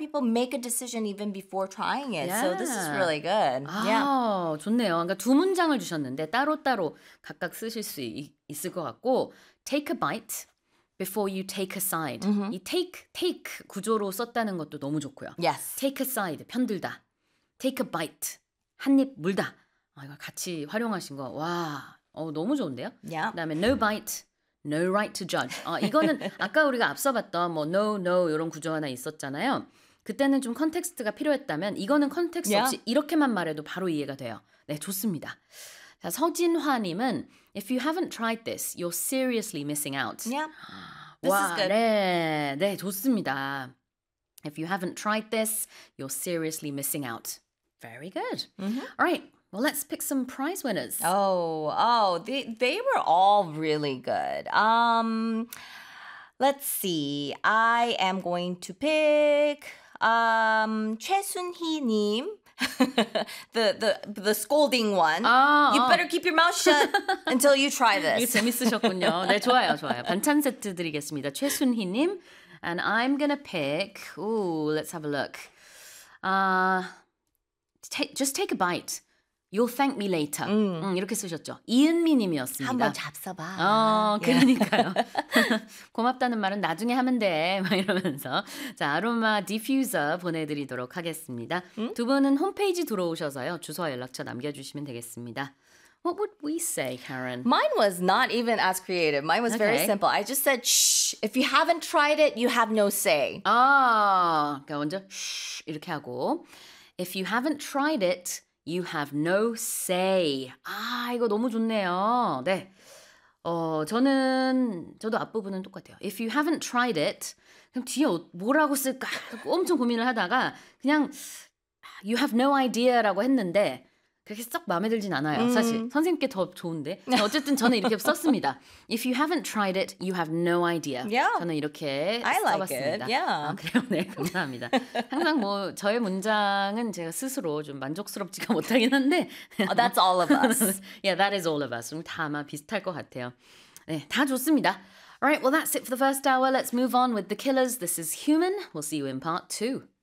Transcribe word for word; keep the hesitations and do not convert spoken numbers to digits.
people make a decision even before trying it. Yeah. So this is really good. Yeah. 아, 좋네요. 그러니까 두 문장을 주셨는데 따로따로 각각 쓰실 수 있, 있을 것 같고 take a bite before you take a side. Mm-hmm. 이 take, take 구조로 썼다는 것도 너무 좋고요. Yes. take a side, 편들다. take a bite, 한 입 물다. 아, 이거 같이 활용하신 거, 와, 어, 너무 좋은데요? Yeah. 그 다음에 no bite, no right to judge. 어, 이거는 아까 우리가 앞서 봤던 뭐 no, no 이런 구조 하나 있었잖아요. 그때는 좀 컨텍스트가 필요했다면 이거는 컨텍스트 Yeah. 없이 이렇게만 말해도 바로 이해가 돼요. 네, 좋습니다. 자, 서진화님은 If you haven't tried this, you're seriously missing out. Yeah. This 와, is good. 네, 네, 좋습니다. If you haven't tried this, you're seriously missing out. Very good. Mm-hmm. All right, well, let's pick some prize winners. Oh, oh, they they were all really good. Um, let's see. I am going to pick um 최순희님. the the the scolding one. 아, You 아. better keep your mouth shut until you try 이거 this. 재밌으셨군요. 네, 좋아요, 좋아요. 반찬 세트 드리겠습니다. 최순희님. And I'm gonna pick, ooh, let's have a look. Uh, take, just take a bite. You'll thank me later. 음. 음, 이렇게 쓰셨죠. 이은미 님이었습니다. 한번 잡숴봐. 어, Yeah. 그러니까요. 고맙다는 말은 나중에 하면 돼. 막 이러면서. 자, 아로마 디퓨저 보내드리도록 하겠습니다. 음? 두 분은 홈페이지 들어오셔서요. 주소와 연락처 남겨주시면 되겠습니다. What would we say, Karen? Mine was not even as creative. Mine was very Okay. simple. I just said, shh. If you haven't tried it, you have no say. 아, 그러니까 먼저 shh 이렇게 하고 If you haven't tried it, you have no say. 아, 이거 너무 좋네요. 네. 어, 저는 저도 앞부분은 똑같아요. If you haven't tried it, 그럼 뒤에 어- 뭐라고 쓸까 엄청 고민을 하다가 그냥 you have no idea라고 했는데 그렇게 썩 마음에 들진 않아요. 사실 선생님께 더 좋은데 어쨌든 저는 이렇게 썼습니다. If you haven't tried it, you have no idea. Yeah. 저는 이렇게 I like 써봤습니다. it. Yeah. 아, 그래요? 네, 감사합니다. 항상 뭐 저의 문장은 제가 스스로 좀 만족스럽지가 못하긴 한데 Oh, that's all of us. yeah, that is all of us. 우리 다 아마 비슷할 것 같아요. 네, 다 좋습니다. All right, well that's it for the first hour. Let's move on with The Killers. This is Human. We'll see you in part two.